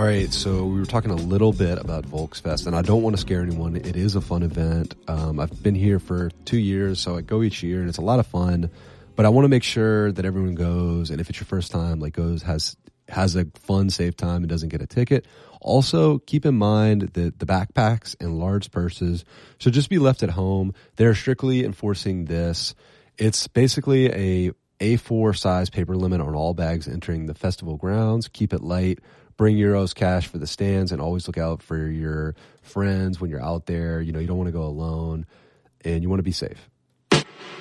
All right, so we were talking a little bit about Volksfest, and I don't want to scare anyone. It is a fun event. I've been here for 2 years, so I go each year, and it's a lot of fun. But I want to make sure that everyone goes, and if it's your first time, has a fun, safe time and doesn't get a ticket. Also, keep in mind that the backpacks and large purses should just be left at home. They're strictly enforcing this. It's basically a A4 size paper limit on all bags entering the festival grounds. Keep it light. Bring euros cash for the stands, and always look out for your friends when you're out there. You don't want to go alone, and you want to be safe.